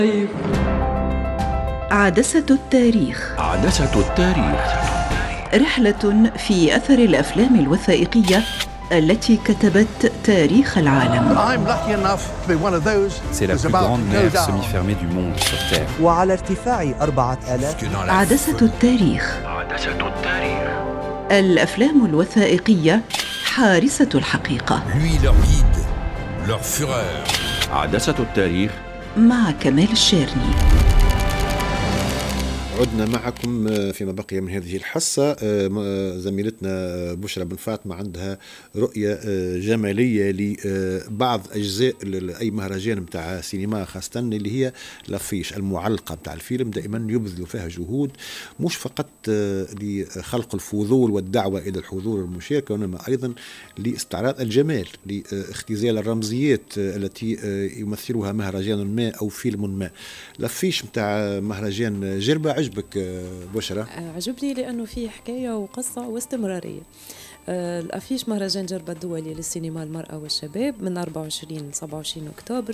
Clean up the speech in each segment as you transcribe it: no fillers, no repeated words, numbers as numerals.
عدسة التاريخ. عدسة التاريخ. رحلة في أثر الأفلام الوثائقية التي كتبت تاريخ العالم. C'est la plus grande mer semi-fermée du monde sur Terre. وعلى ارتفاع 4000. عدسة التاريخ. عدسة التاريخ. الأفلام الوثائقية حارسة الحقيقة. Lui, leur guide, leur fureur. عدسة التاريخ مع كمال الشيرني. عدنا معكم فيما بقي من هذه الحصة. زميلتنا بشرى بن فاطمة عندها رؤية جمالية لبعض أجزاء أي مهرجان متاع سينما، خاصة اللي هي الأفيش المعلقة متاع الفيلم. دائما يبذلوا فيها جهود مش فقط لخلق الفضول والدعوة إلى الحضور والمشاركة، وإنما أيضا لاستعراض الجمال، لاختزال الرمزيات التي يمثلها مهرجان ما أو فيلم ما. الأفيش متاع مهرجان جربة عجبك بشرى؟ عجبني لأنه فيه حكاية وقصة واستمرارية. الأفيش مهرجان جربة الدولي للسينما المرأة والشباب من 24-27 أكتوبر.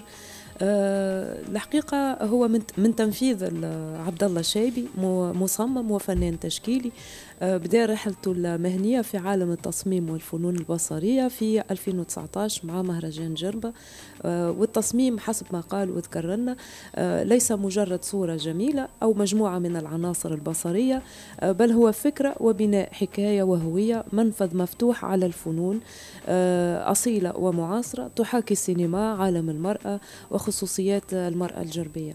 الحقيقة هو من تنفيذ عبد الله الشايبي، مصمم وفنان تشكيلي. بدأ رحلته المهنية في عالم التصميم والفنون البصرية في 2019 مع مهرجان جربة. والتصميم حسب ما قال وذكرنا ليس مجرد صورة جميلة أو مجموعة من العناصر البصرية، بل هو فكرة وبناء حكاية وهوية، منفذ مفتوح على الفنون أصيلة ومعاصرة تحاكي السينما، عالم المرأة وخصوصيات المرأة الجربية.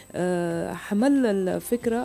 حمل الفكرة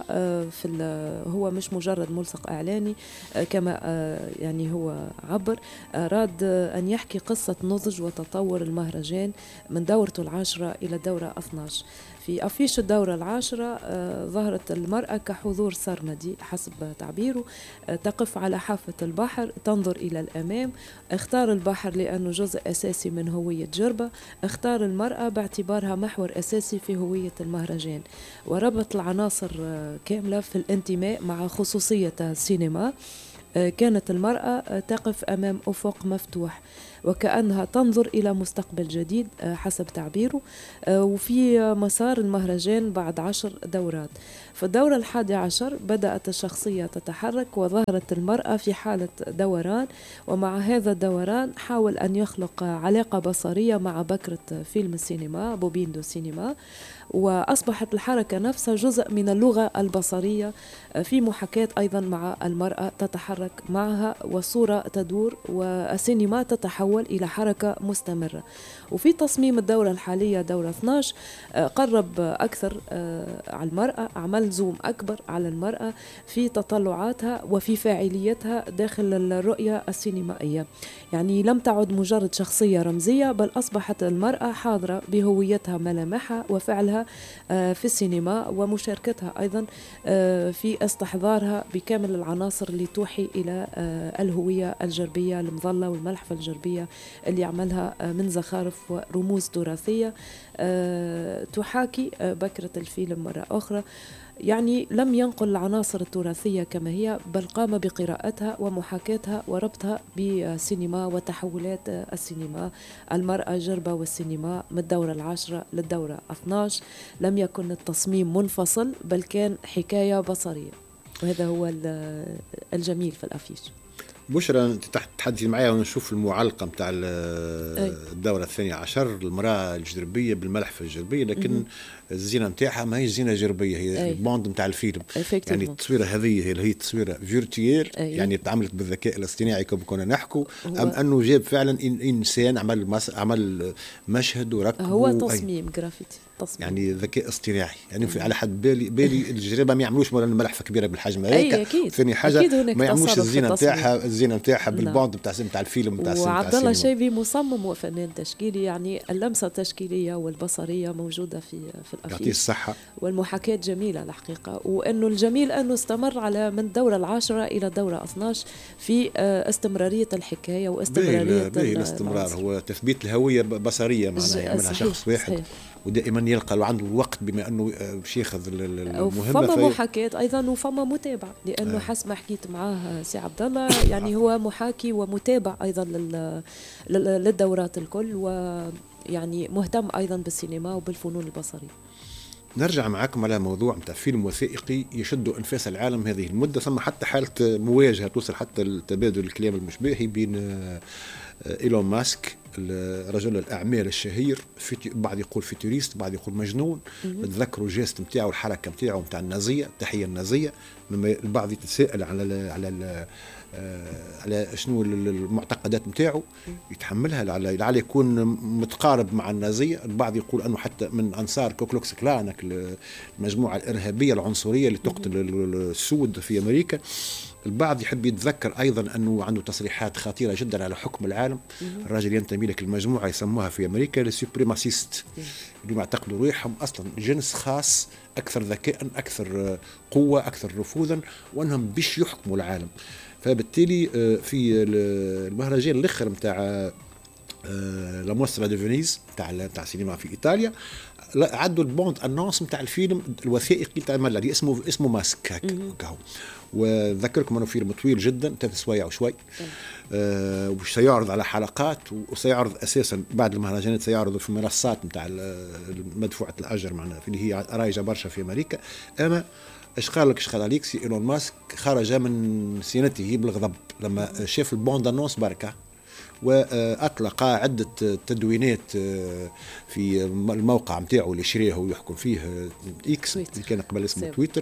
هو مش مجرد ملصق إعلاني كما يعني هو عبر، أراد أن يحكي قصة نضج وتطور المهرجان من دورته 10 إلى دورة 12. في أفيش الدورة 10 ظهرت المرأة كحضور سرمدي حسب تعبيره، تقف على حافة البحر تنظر إلى الأمام. اختار البحر لأنه جزء أساسي من هوية جربة، اختار المرأة باعتبارها محور أساسي في هوية المهرجان، وربط العناصر كاملة في الانتماء مع خصوصية السينما. كانت المرأة تقف أمام أفق مفتوح وكأنها تنظر إلى مستقبل جديد حسب تعبيره. وفي مسار المهرجان بعد 10 دورات. في الدورة 11 بدأت الشخصية تتحرك وظهرت المرأة في حالة دوران، ومع هذا الدوران حاول أن يخلق علاقة بصرية مع بكرة فيلم السينما بوبين دو سينما، وأصبحت الحركة نفسها جزء من اللغة البصرية في محاكاة أيضا مع المرأة تتحرك معها، والصورة تدور والسينما تتحول إلى حركة مستمرة. وفي تصميم الدورة الحالية دورة 12 قرب أكثر على المرأة، عمل زوم أكبر على المرأة في تطلعاتها وفي فاعليتها داخل الرؤية السينمائية. يعني لم تعد مجرد شخصية رمزية، بل أصبحت المرأة حاضرة بهويتها، ملامحها وفعلها في السينما، ومشاركتها أيضا في استحضارها بكامل العناصر اللي توحي إلى الهوية الجربية المظلة والملحفة الجربية اللي يعملها من زخارف ورموز تراثية تحاكي بكرة الفيلم مرة أخرى. يعني لم ينقل العناصر التراثية كما هي، بل قام بقراءتها ومحاكاتها وربطها بالسينما وتحولات السينما. المرأة جربة والسينما من الدورة 10 للدورة 12 لم يكن التصميم منفصل، بل كان حكاية بصرية، وهذا هو الجميل في الأفيش. بشرى، انت تحدثي معايا ونشوف المعلقه متاع الدوره 12 المراه الجربيه بالملحفه الجربيه، لكن الزينه نتاعها ما هي زينه جربيه، هي البوند نتاع الفيلم. يعني التصويره هذه هي تصويره فيرتيير، يعني تعملت بالذكاء الاصطناعي كما كنا نحكوا، ام انه جاب فعلا انسان عمل مشهد وركب؟ هو تصميم جرافيتي، تصميم يعني ذكاء اصطناعي. يعني على حد بالي الجربه ما يعملوش ملحفه كبيره بالحجم هيك. ثاني حاجه ما يعملوش الزينه نتاعها بالبوند نتاع الفيلم نتاع السينما. وعبد الله الشايبي مصمم وفنان تشكيلي، يعني اللمسه التشكيليه والبصريه موجوده في الأفيش. يعطيه الصحه. والمحاكاة جميله الحقيقه، وانه الجميل انه استمر على من الدوره 10 الى الدوره 12 في استمراريه الحكايه واستمراريه الاستمرار. هو تثبيت الهويه بصريه، معناها يعملها شخص واحد. صحيح. ودائما يلقى عنده الوقت بما انه باش ياخذ المهمه. فما محاكاة ايضا وفما متابعه، لانه حسب ما حكيت معاه سي عبد الله يعني هو محاكي ومتابع ايضا للدورات الكل، ويعني مهتم ايضا بالسينما وبالفنون البصريه. نرجع معكم على موضوع نتاع فيلم وثائقي يشد انفاس العالم هذه المده، ثم حتى حاله مواجهه توصل حتى التبادل الكلام المشباهي بين إيلون ماسك رجل الأعمال الشهير، بعض يقول فيتوريست بعض يقول مجنون. تذكروا الجيست نتاعو الحركة نتاعو نتاع النازية، التحية النازية. البعض يتساءل على شنو المعتقدات نتاعو يتحملها، لعل يكون متقارب مع النازية. البعض يقول أنه حتى من أنصار كوكلوكس كلان، المجموعة الإرهابية العنصرية اللي تقتل السود في أمريكا. البعض يحب يتذكر أيضا أنه عنده تصريحات خطيرة جدا على حكم العالم. الراجل ينتمي لك المجموعة يسموها في أمريكا السوبريماسيست، اللي يعتقدوا روحهم أصلا جنس خاص، أكثر ذكاء، أكثر قوة، أكثر نفوذا، وأنهم بيش يحكموا العالم. فبالتالي في المهرجان الأخر متاع لا موسترا دي فينيز تاع سينما في إيطاليا، عدوا البوند أنونس متاع الفيلم الوثائقي تاع مالادي اسمه ماسك هكا. وذكركم انه فيلم طويل جدا 3 سوايع وشوي، وش سيعرض على حلقات، وسيعرض اساسا بعد المهرجانات سيعرض في منصات نتاع مدفوعه الاجر معنا اللي هي رايجه برشا في امريكا. اما اش قال لك اش قال عليك سي ايلون ماسك خرج من سينته بالغضب لما شاف البوند انونس بركه، وأطلق عدة تدوينات في الموقع متاعه اللي شريه ويحكم فيه إكس اللي كان قبل اسمه تويتر،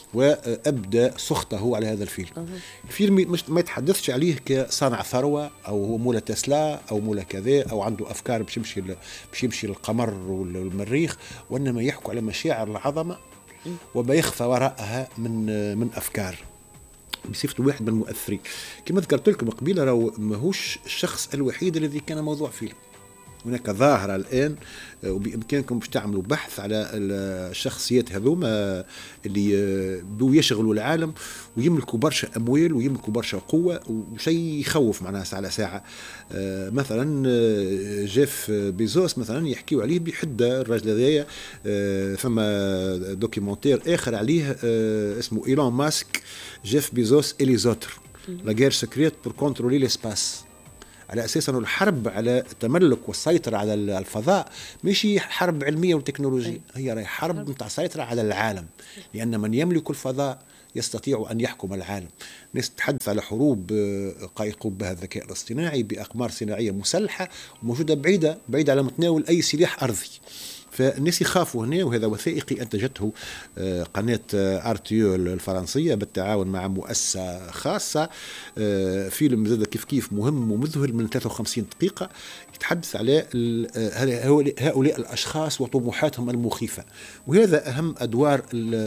وأبدى سخطه على هذا الفيلم. الفيلم مش ما يتحدثش عليه كصانع ثروة أو هو مولى تسلا أو مولى كذا أو عنده أفكار باش يمشي للقمر والمريخ، وإنما يحكوا على مشاعر العظمة وبيخفى وراءها من أفكار بصفته واحد من المؤثرين. كما ذكرت لكم قبيله، راهو ماهوش الشخص الوحيد الذي كان موضوع فيلم. هناك ظاهرة الآن وبإمكانكم باش تعملوا بحث على الشخصيات هذوما اللي يشغلوا العالم ويملكوا برشا أموال ويملكوا برشا قوة، وشيء يخوف معناها ساعة على ساعة. مثلا جيف بيزوس مثلا يحكيوا عليه بحدة. الرجل هذايا ثم دوكيومنتير آخر عليه اسمه إيلون ماسك جيف بيزوس إليزوتر لا غير سكريت بور كونترولي ليسباس، على أساس أنه الحرب على التملك والسيطرة على الفضاء ماشي حرب علمية وتكنولوجية، هي راهي حرب نتاع سيطرة على العالم، لأن من يملك الفضاء يستطيع أن يحكم العالم. نتحدث على حروب يقوم بها الذكاء الاصطناعي بأقمار صناعية مسلحة وموجودة بعيدة على متناول أي سلاح أرضي. فالناس يخافوا هنا، وهذا وثائقي أنتجته قناة ارتيو الفرنسية بالتعاون مع مؤسسة خاصة. فيلم زاد كيف مهم ومذهل من 53 دقيقة، يتحدث على هؤلاء الأشخاص وطموحاتهم المخيفة. وهذا أهم أدوار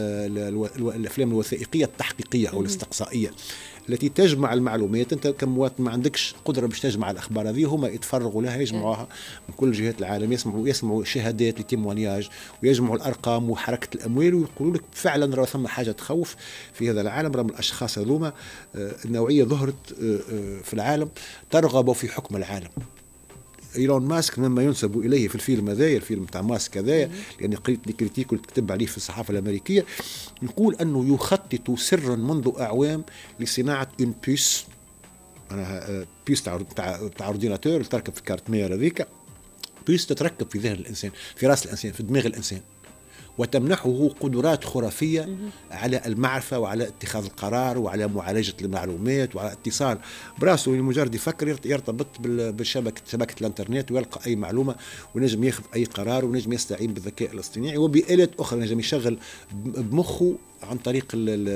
الأفلام الوثائقية التحقيقية أو الاستقصائية التي تجمع المعلومات. انت كمواطن ما عندكش قدره باش تجمع الاخبار هذه، هما يتفرغوا لها يجمعوها من كل جهات العالم، يسمعوا شهادات لتيمونياج ويجمعوا الارقام وحركه الاموال، ويقولوا لك فعلا راه ثم حاجه تخوف في هذا العالم. رغم الاشخاص هذوما النوعيه ظهرت في العالم ترغب في حكم العالم. إيلون ماسك مما ينسب إليه في الفيلم هذايا، الفيلم تاع ماسك هذايا، لأن قريت كريتيك اللي تكتب عليه في الصحافة الأمريكية، يقول أنه يخطط سرا منذ أعوام لصناعة إن بيس، بيس تاع اورديناتور تركب في كارت مير هذيك، بيس تتركب في ذهن الإنسان، في رأس الإنسان، في دماغ الإنسان، وتمنحه قدرات خرافية على المعرفة وعلى اتخاذ القرار وعلى معالجة المعلومات وعلى اتصال براسه. مجرد يفكر يرتبط شبكة الانترنت ويلقى أي معلومة ونجم ياخذ أي قرار ونجم يستعين بالذكاء الاصطناعي وبآلات أخرى، نجم يشغل بمخه عن طريق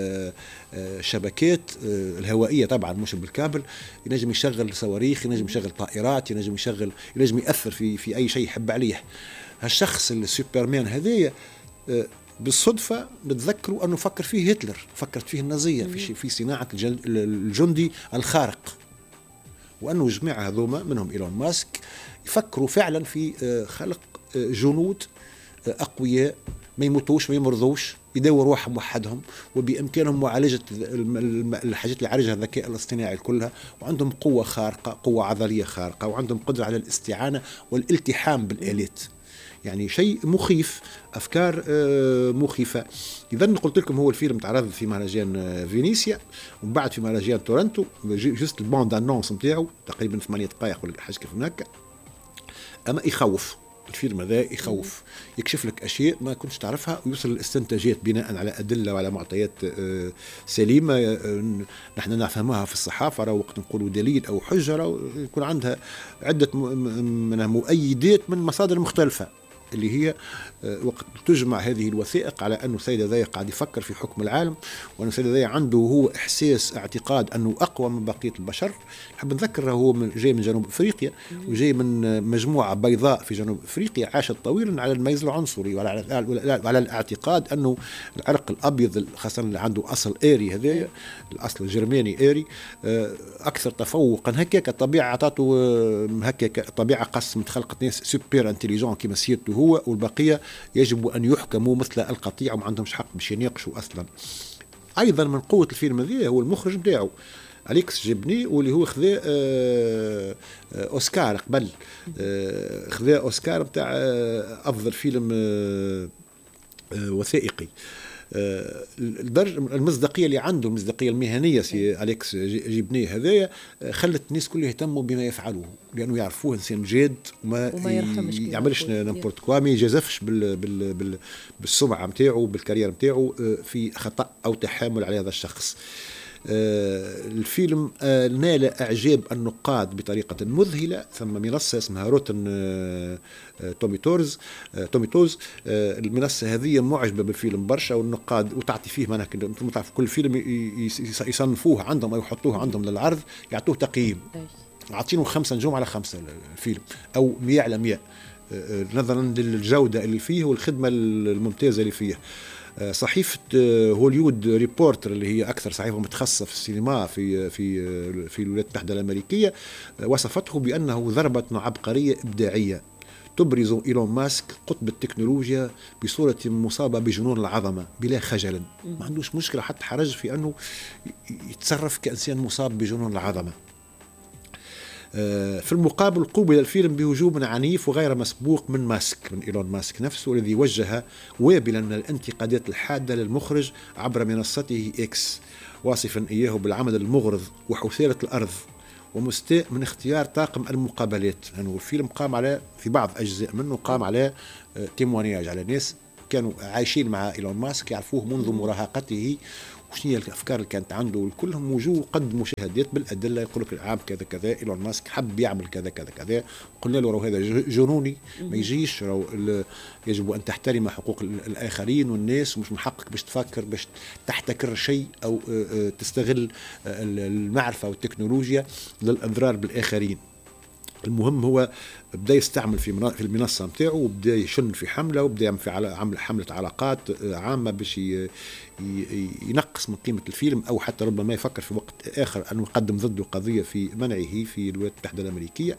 الشبكات الهوائية طبعا مش بالكابل، ينجم يشغل صواريخ، ينجم يشغل طائرات، ينجم يأثر في أي شيء يحب عليه. هالشخص السوبرمان هذايا بالصدفة نتذكروا أنه فكر فيه هتلر، فكرت فيه النازية في صناعة الجندي الخارق، وأنه جماعة هذوما منهم إيلون ماسك يفكروا فعلا في خلق جنود أقوياء ما يموتوش ما يمرضوش، يدوروا روحهم وحدهم، وبإمكانهم معالجة الحاجات اللي يعالجها الذكاء الاصطناعي كلها، وعندهم قوة خارقة، قوة عضلية خارقة، وعندهم قدرة على الاستعانة والالتحام بالآلات. يعني شيء مخيف، أفكار مخيفة. إذا قلت لكم هو الفيلم تعرض في مهرجان فينيسيا ومن بعد في مهرجان تورنتو، جست البوند أنونس نتاعو تقريبا 8 دقائق ولا حاجة كيف هناك. أما يخوف الفيلم هذا يخوف، يكشف لك اشياء ما كنتش تعرفها ويوصل الاستنتاجات بناء على ادله وعلى معطيات سليمه نحن نفهمها في الصحافه. راه وقت نقولوا دليل او حجه راه يكون عندها عده مؤيدات من مصادر مختلفه، اللي هي وقت تجمع هذه الوثائق على أنه السيد هذا قاعد يفكر في حكم العالم، وأن السيد هذا عنده هو إحساس اعتقاد أنه أقوى من بقية البشر. نحب نذكر هو جاي من جنوب أفريقيا، وجاي من مجموعة بيضاء في جنوب أفريقيا عاشت طويلا على الميز العنصري وعلى الاعتقاد أنه العرق الأبيض خاصة اللي عنده أصل آري، هذا الأصل الجرماني آري أكثر تفوقا. هكاك الطبيعة عطاته هكاك طبيعة قسم خلقت ناس سوبر انتليجون كما سيرته هو، والبقية يجب أن يحكموا مثل القطيع وما عندهمش حق باش يناقشوا أصلا. أيضا من قوة الفيلم هذا هو المخرج نتاعو أليكس جيبني، واللي هو خذا أوسكار قبل، خذا أوسكار بتاع أفضل فيلم وثائقي. المصداقيه اللي عنده، المصداقيه المهنيه سي أليكس جيبني هذايا خلت الناس كلها يهتموا بما يفعلوه، لانه يعرفوه انسان جاد وما يعملش نمبورت كوا، ما يجازفش بالسمعه نتاعو بالكارير نتاعو في خطا او تحامل على هذا الشخص. الفيلم نال اعجاب النقاد بطريقه مذهله. ثم منصه اسمها روتن توميتوز، المنصه هذه معجبه بالفيلم برشا، والنقاد وتعطي فيه معناها تعرف كل فيلم يصنفوه عندهم او يحطوه عندهم للعرض، يعطوه تقييم، عاطينه 5 نجوم على 5 الفيلم او 100 على 100 نظرا للجوده اللي فيه والخدمه الممتازه اللي فيه. صحيفة هوليود ريبورتر اللي هي أكثر صحيفة متخصصة في السينما في الولايات المتحدة الأمريكية وصفته بأنه ضربة عبقرية إبداعية تبرز إيلون ماسك قطب التكنولوجيا بصورة مصابة بجنون العظمة بلا خجل. ما عندوش مشكلة حتى حرج في أنه يتصرف كإنسان مصاب بجنون العظمة. في المقابل قوبل الفيلم بهجوم عنيف وغير مسبوق من إيلون ماسك نفسه، الذي وجه وابلا الانتقادات الحادة للمخرج عبر منصته إكس، واصفا إياه بالعمل المغرض وحثالة الأرض ومستاء من اختيار طاقم المقابلات. يعني الفيلم قام على في بعض أجزاء منه قام على تيموانياج على ناس كانوا عايشين مع إيلون ماسك يعرفوه منذ مراهقته وشنو هي الافكار اللي كانت عنده، كلهم وجوه قدموا شهادات بالادله، يقول لك العام كذا كذا ايلون ماسك حب يعمل كذا كذا كذا. قلنا له راهو هذا جنوني ما يجيش، راهو يجب ان تحترم حقوق الاخرين والناس، ومش من حقك باش تفكر باش تحتكر شيء او تستغل المعرفه والتكنولوجيا للاضرار بالاخرين. المهم هو بدا يستعمل في المنصه نتاعو وبدا يشن في حمله وبدا يعمل في عمل حمله علاقات عامه باش ينقص من قيمه الفيلم، او حتى ربما يفكر في وقت اخر انه يقدم ضده قضيه في منعه في الولايات المتحده الامريكيه.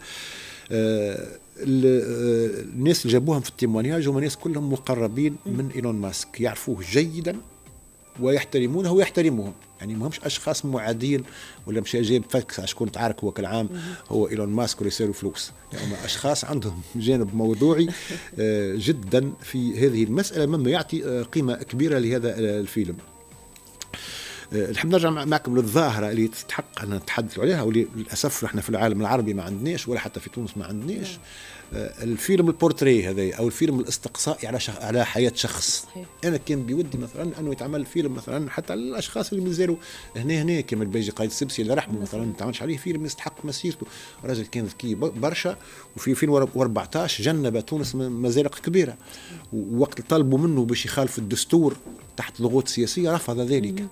الناس اللي جابوهم في التيموانياج هم ناس كلهم مقربين من إيلون ماسك، يعرفوه جيدا ويحترمونه ويحترمهم، يعني ما همش اشخاص معادين ولا مش جايب فاكس على شكون تعارك هو كالعام هو ايلون ماسك ولا يسالوا فلوس، يعني اشخاص عندهم جانب موضوعي جدا في هذه المساله، مما يعطي قيمه كبيره لهذا الفيلم. نحب نرجع معكم للظاهره اللي تستحق ان نتحدث عليها، واللي للاسف احنا في العالم العربي ما عندناش ولا حتى في تونس ما عندناش. الفيلم البورتري هذا او الفيلم الاستقصائي على حياه شخص. صحيح. انا كان بودي مثلا انه يتعمل فيلم مثلا حتى الاشخاص اللي مازالوا هنا كما البيجي قايد السبسي اللي رحمه مثلا ما تعملش عليه فيلم يستحق مسيرته، راجل كان ذكي برشا، وفي 2014 جنب تونس مزالق كبيره، ووقت طلبوا منه باش يخالف الدستور تحت ضغوط سياسيه رفض ذلك.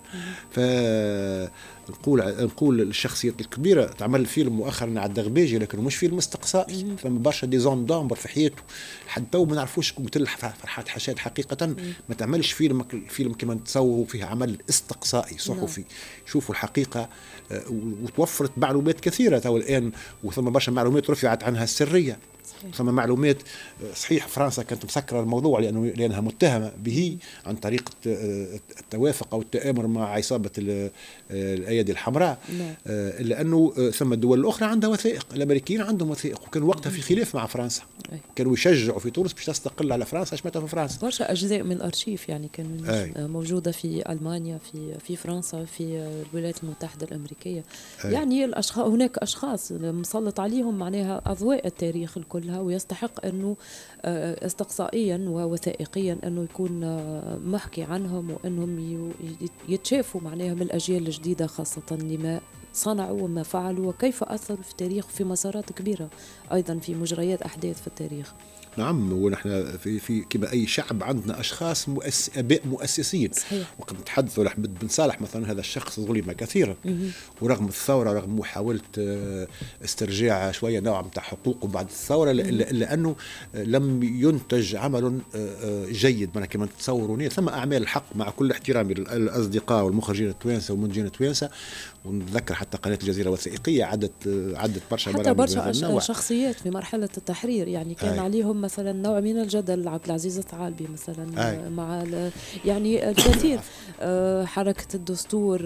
نقول الشخصيات الكبيره تعمل فيلم مؤخرا على الدغباجي لكن مش فيلم استقصائي، فما برشا دي زون دامبر في حياته لحد تو ما نعرفوش. قلت له فرحات حشاد حقيقه ما تعملش فيلم كما نتصوروا فيه عمل استقصائي صحفي، شوفوا الحقيقه وتوفرت معلومات كثيره تو الان، وثم برشا معلومات رفعت عنها السريه. ثم معلومات صحيح فرنسا كانت مسكرة الموضوع لأنها متهمة به عن طريق التوافق أو التآمر مع عصابة الأيادي الحمراء، إلا أنه ثم الدول الأخرى عندها وثائق، الأمريكيين عندهم وثائق، وكان وقتها في خلاف مع فرنسا، كانوا يشجعوا في تونس باش تستقل على فرنسا شمتها في فرنسا. برشا أجزاء من الأرشيف يعني كان موجودة في ألمانيا في فرنسا في الولايات المتحدة الأمريكية. يعني الأشخاص هناك أشخاص مسلط عليهم معناها أضواء التاريخ الكل كلها، ويستحق أنه استقصائيا ووثائقيا أنه يكون محكي عنهم، وأنهم يتشافوا معناها من الأجيال الجديدة، خاصة لما صنعوا وما فعلوا وكيف أثروا في التاريخ في مسارات كبيرة أيضا في مجريات أحداث في التاريخ. نعم، ونحن في كما أي شعب عندنا أشخاص آباء مؤسسين. صحيح. وقد نتحدث على أحمد بن صالح مثلا، هذا الشخص ظلم كثيرا ورغم الثورة، رغم محاولة استرجاع شوية نوع من حقوقه بعد الثورة، إلا أنه لم ينتج عمل جيد. من كما تتصورون ثم أعمال الحق، مع كل احترامي للأصدقاء والمخرجين التوانسة والمنتجين التوانسة، ونتذكر حتى قناة الجزيرة وثائقية عدت برشا حتى برشا شخصيات في مرحلة التحرير، يعني كان عليهم مثلا نوع من الجدل. عبد العزيز الثعالبي مثلا مع يعني الكثير، حركة الدستور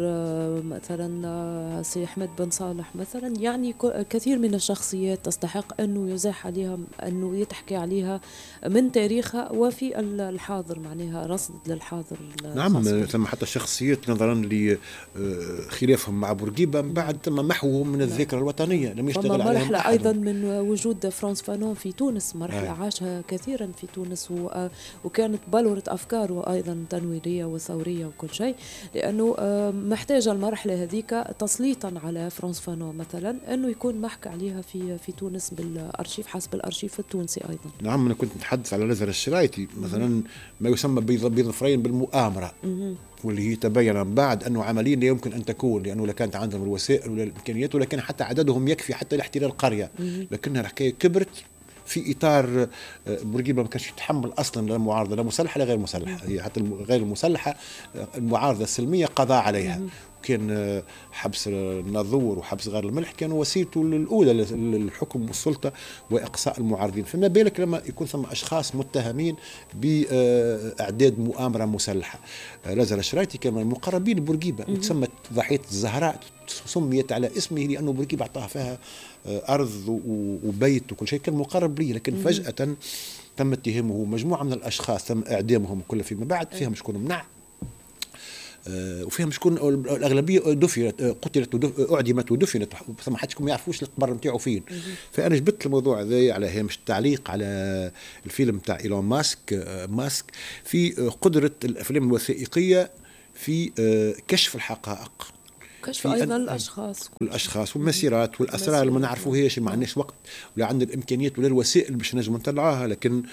مثلا، سي أحمد بن صالح مثلا، يعني كثير من الشخصيات تستحق أنه يزاح عليها، أنه يتحكي عليها من تاريخها وفي الحاضر، معناها رصد للحاضر. نعم، ثم حتى شخصيات نظرا لخلافهم مع بورقيبة بعد تم محوهم من الذاكرة الوطنية، لم يشتغل عليهم مرحلة أحد. أيضا من وجود فرانس فانون في تونس، مرحلة عاشها كثيرا في تونس، وكانت بلورة أفكاره أيضا تنويرية وثورية وكل شيء، لأنه محتاجة المرحلة هذيك تسليطا على فرانس فانون مثلا، أنه يكون محكى عليها في تونس بالأرشيف، حسب الأرشيف التونسي أيضا. نعم، أنا كنت نتحدث على نزل الشرايطي مثلا، ما يسمى بظفرين بالمؤامرة، واللي هي تبين بعد أنه عمليا لا يمكن أن تكون، لأنه لا كانت عندهم الوسائل ولا الإمكانيات، ولا كان حتى عددهم يكفي حتى لاحتلال القرية. لكنها الحكاية كبرت في إطار بورقيبة ما كانش يتحمل أصلا المعارضة، لا مسلحة لا غير مسلحة. هي حتى غير المسلحة المعارضة السلمية قضى عليها. كان حبس الناظور وحبس غار الملح كانوا وسيلته الأولى للحكم والسلطة وإقصاء المعارضين، فما بالك لما يكون ثم أشخاص متهمين بإعداد مؤامرة مسلحة. لازال الشرايطي كان من المقربين بورقيبة، وتسمت ضحية الزهراء، سميت على اسمه لأنه بورقيبة أعطاها فيها أرض وبيت وكل شيء، كان مقرب لي. لكن فجأة تم اتهامه مجموعة من الأشخاص، تم إعدامهم كل فيما بعد، فيهم شكون منع، وفيهم شكون الأغلبية دفنت، قتلت أعدمت ودفنت، ثم حتى ما يعرفوش القبر نتاعو فين. فأنا جبت الموضوع هذا على هامش التعليق على الفيلم تاع إيلون ماسك في قدرة الأفلام الوثائقية في كشف الحقائق، كشف أيضا الأشخاص والمسيرات والأسرار اللي ما نعرفوهاش، ما عندناش وقت ولا عندنا الإمكانيات ولا الوسائل باش نجم نطلعوها. لكن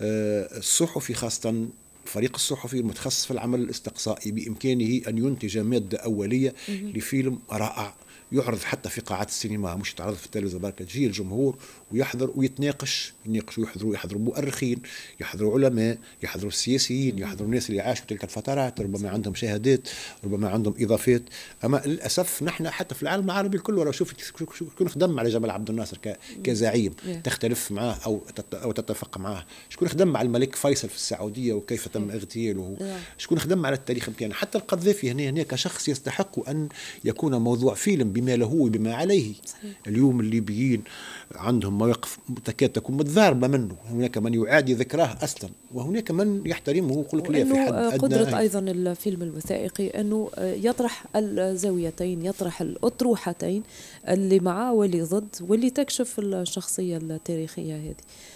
الصحفي خاصة الفريق الصحفي المتخصص في العمل الاستقصائي بإمكانه أن ينتج مادة أولية لفيلم رائع يعرض حتى في قاعات السينما، مش يتعرض في التلفزيون برك، تجي الجمهور ويحضر ويتناقش ويحضروا مؤرخين، يحضروا علماء، يحضروا السياسيين، يحضروا الناس اللي عاشوا تلك الفترات، ربما عندهم شهادات، ربما عندهم إضافات. أما للأسف نحن حتى في العالم العربي كله، لو شوف شكون خدم على جمال عبد الناصر كزعيم، تختلف معه أو تتفق معه، شكون خدم على الملك فيصل في السعودية وكيف تم اغتياله، شكون خدم على التاريخ مكانه، حتى القذافي هنا كشخص يستحق أن يكون موضوع فيلم بما له وبما عليه. صحيح. اليوم الليبيين عندهم مواقف تكاد تكون متضاربة منه، هناك من يعادي ذكراه أصلا وهناك من يحترمه ويقول لك لا، في حد أدنى. قدرة أيضا الفيلم الوثائقي أنه يطرح الزاويتين، يطرح الأطروحتين اللي معه واللي ضد، واللي تكشف الشخصية التاريخية هذه.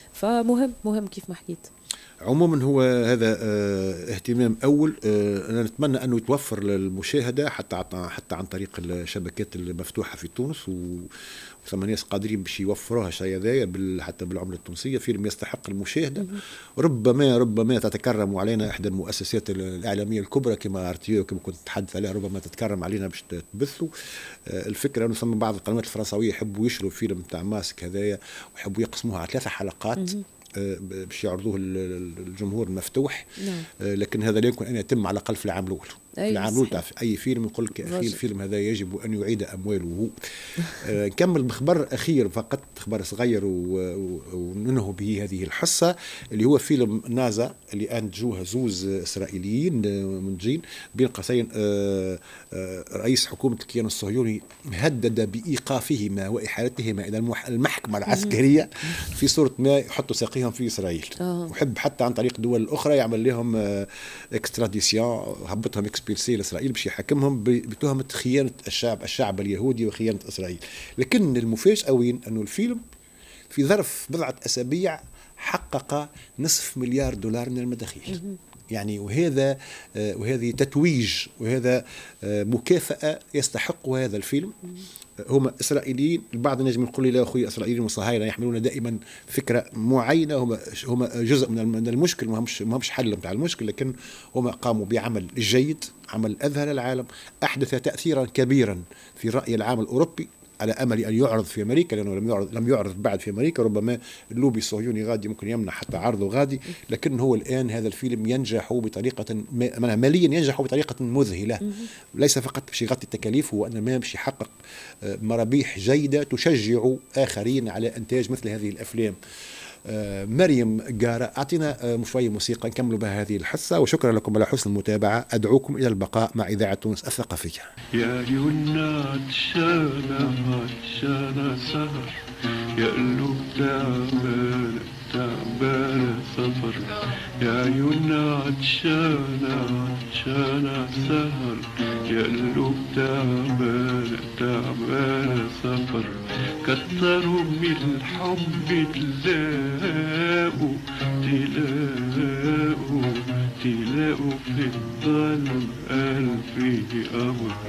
فمهم كيف ما حكيت. عموما هو هذا اهتمام أول. أنا نتمنى أنه يتوفر للمشاهدة حتى عن طريق الشبكات المفتوحة في تونس، وثم ناس قادرين باش يوفروها شيء هذايا حتى بالعملة التونسية. فيلم يستحق المشاهدة. ربما تتكرم علينا إحدى المؤسسات الإعلامية الكبرى كما RTO كما كنت نتحدث عليها، ربما تتكرم علينا باش تبثوا الفكرة. أنه ثم بعض القنوات الفرنسوية يحبوا يشروا فيلم تاع ماسك هذايا ويحبوا يقسموها على 3 حلقات باش يعرضوه الجمهور المفتوح. لكن هذا لا يمكن أن يتم على الأقل في العام الأول. في العام الأول تعرف أي فيلم يقول لك أخي الفيلم هذا يجب أن يعيد أمواله. نكمل بخبر أخير فقط، خبر صغير وننهي به هذه الحصة، اللي هو فيلم نازا اللي أنتجوه زوز إسرائيليين منتجين بين قوسين. رئيس حكومة الكيان الصهيوني هدد بإيقافهما وإحالتهما إلى المحكمة العسكرية في صورة ما يحطوا ساقيهم في إسرائيل، وحب حتى عن طريق دول أخرى يعمل لهم اكستراديسيون، هبطهم اكسبيلسي لإسرائيل باش يحكمهم بتهمة خيانة الشعب اليهودي وخيانة إسرائيل. لكن المفاجأة وين أنه الفيلم في ظرف بضعة أسابيع حقق $500 مليار من المداخيل. يعني وهذه تتويج، وهذا مكافأة يستحق هذا الفيلم. هم إسرائيليين، البعض نجم يقول لي لا أخوي، إسرائيليين وصهاينة يحملون دائما فكرة معينة، هم جزء من المشكل، ما همش حل نتاع المشكل، لكن هم قاموا بعمل جيد، عمل أذهل العالم، أحدث تأثيرا كبيرا في الرأي العام الأوروبي، على امل ان يعرض في امريكا، لانه لم يعرض بعد في امريكا. ربما اللوبي الصهيوني غادي ممكن يمنع حتى عرضه غادي، لكن هو الان هذا الفيلم ينجح بطريقه ماليا، ينجح بطريقه مذهله، ليس فقط باش يغطي التكاليف، هو انما باش يحقق مرابيح جيده تشجع اخرين على انتاج مثل هذه الافلام. مريم قارة، أعطينا شوية موسيقى نكمل بها هذه الحصة، وشكرا لكم على حسن المتابعة. أدعوكم إلى البقاء مع إذاعة تونس الثقافية. يا يونا عطشانة سهر، يا قلوب تعبانة سفر، يا يونا عطشانة سهر، يا قلوب تعبانة سفر، كتروا من الحب تلاقوا في الظلم قلبي أمر.